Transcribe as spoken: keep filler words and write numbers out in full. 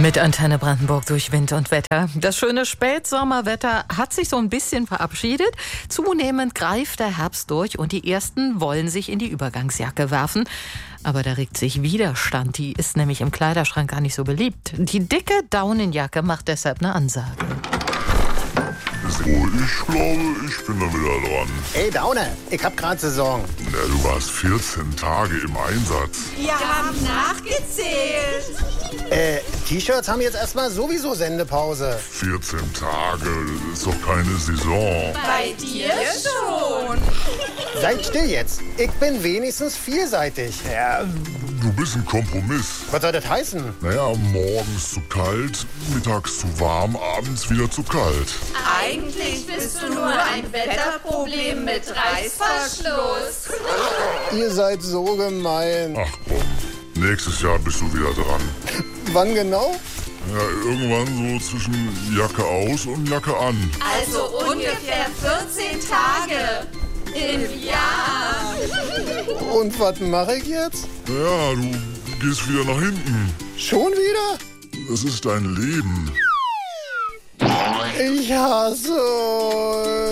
Mit Antenne Brandenburg durch Wind und Wetter. Das schöne Spätsommerwetter hat sich so ein bisschen verabschiedet. Zunehmend greift der Herbst durch und die Ersten wollen sich in die Übergangsjacke werfen. Aber da regt sich Widerstand. Die ist nämlich im Kleiderschrank gar nicht so beliebt. Die dicke Daunenjacke macht deshalb eine Ansage. So, ich glaube, ich bin da wieder dran. Ey, Daune, ich hab grad Saison. Ja, du warst vierzehn Tage im Einsatz. Wir haben nachgezählt. Äh, T-Shirts haben jetzt erstmal sowieso Sendepause. vierzehn Tage, das ist doch keine Saison. Bei dir schon. Seid still jetzt. Ich bin wenigstens vielseitig. Ja, du bist ein Kompromiss. Was soll das heißen? Naja, morgens zu kalt, mittags zu warm, abends wieder zu kalt. Eigentlich bist du nur ein Wetterproblem mit Reißverschluss. Ihr seid so gemein. Ach komm, nächstes Jahr bist du wieder dran. Wann genau? Ja, irgendwann so zwischen Jacke aus und Jacke an. Also ungefähr vierzehn Tage im Jahr. Und was mache ich jetzt? Ja, du gehst wieder nach hinten. Schon wieder? Das ist dein Leben. Ich hasse